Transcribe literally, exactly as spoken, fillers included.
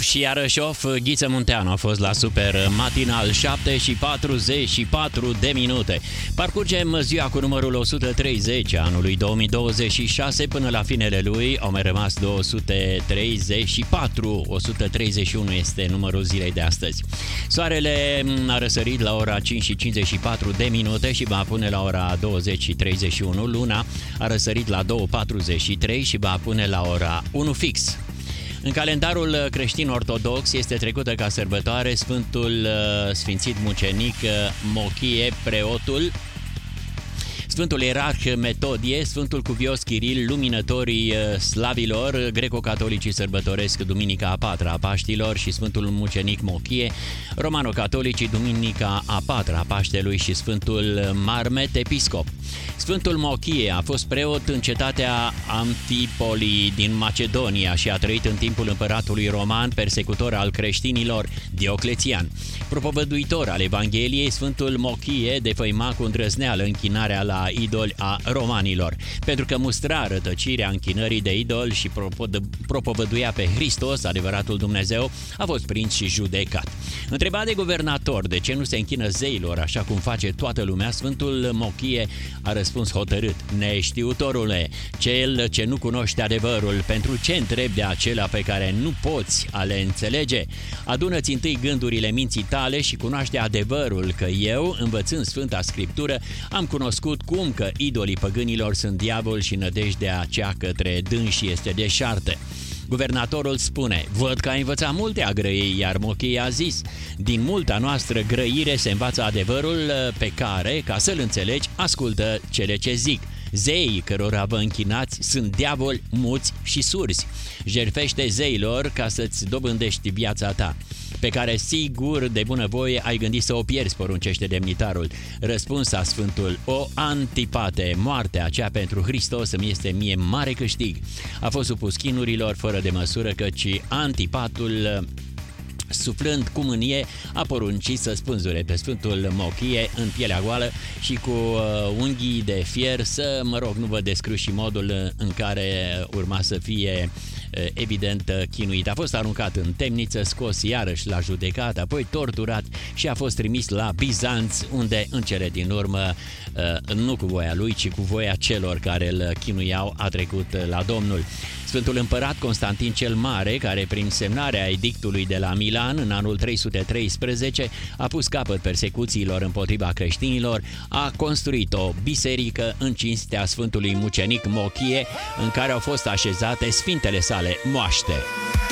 Și iarăși of, Ghiță Munteanu a fost la Super Matinal, șapte și patruzeci și patru de minute. Parcurgem ziua cu numărul o sută treizeci anului două mii douăzeci și șase, până la finele lui au mai rămas două sute treizeci și patru, o sută treizeci și unu este numărul zilei de astăzi. Soarele a răsărit la ora cinci și cincizeci și patru de minute și va pune la ora douăzeci și treizeci și unu. Luna a răsărit la două și patruzeci și trei și va pune la ora unu fix. În calendarul creștin-ortodox este trecută ca sărbătoare Sfântul Sfințit Mucenic Mochie, preotul, Sfântul Ierarh Metodie, Sfântul Cuvios Chiril, luminătorii slavilor. Greco-catolicii sărbătoresc Duminica a patra a Paștilor și Sfântul Mucenic Mochie, romano-catolicii Duminica a patra a Paștelui și Sfântul Marmet, episcop. Sfântul Mochie a fost preot în cetatea Amfipolii din Macedonia și a trăit în timpul împăratului roman, persecutor al creștinilor, Dioclețian. Propovăduitor al Evangheliei, Sfântul Mochie defăima cu îndrăzneală închinarea la idoli a romanilor. Pentru că mustra rătăcirea închinării de idol și propovăduia pe Hristos, adevăratul Dumnezeu, a fost prins și judecat. Întrebat de guvernator de ce nu se închină zeilor așa cum face toată lumea, Sfântul Mochie a răspuns hotărât: neștiutorule, cel ce nu cunoște adevărul, pentru ce întrebi de acela pe care nu poți a le înțelege? Adună-ți întâi gândurile minții tale și cunoaște adevărul, că eu, învățând Sfânta Scriptură, am cunoscut cum că idolii păgânilor sunt diavol și nădejdea cea către dânsi este deșartă. Guvernatorul spune: văd că ai învățat multe a grăiei, iar Mochie a zis: din multa noastră grăire se învață adevărul pe care, ca să-l înțelegi, ascultă cele ce zic. Zeii cărora vă închinați sunt diavoli, muți și surzi. Jertfește zeilor ca să-ți dobândești viața ta, pe care sigur de bunăvoie ai gândit să o pierzi, poruncește demnitarul. Răspunsa Sfântul: o Antipate, moartea aceea pentru Hristos îmi este mie mare câștig. A fost supus chinurilor fără de măsură, căci Antipatul, suflând cu mânie, a poruncit să spânzure pe Sfântul Mochie în pielea goală și cu uh, unghii de fier să, mă rog, nu vă descriu și modul în care urma să fie uh, evident chinuit. A fost aruncat în temniță, scos iarăși la judecat, apoi torturat și a fost trimis la Bizanț, unde în cele din urmă, uh, nu cu voia lui, ci cu voia celor care îl chinuiau, a trecut la Domnul. Sfântul Împărat Constantin cel Mare, care prin semnarea edictului de la Milan în anul trei sute treisprezece a pus capăt persecuțiilor împotriva creștinilor, a construit o biserică în cinstea Sfântului Mucenic Mochie, în care au fost așezate sfintele sale moaște.